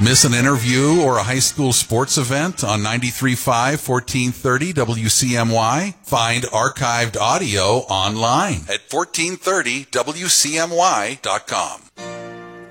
Miss an interview or a high school sports event on 93.5, 1430 WCMY? Find archived audio online at 1430WCMY.com.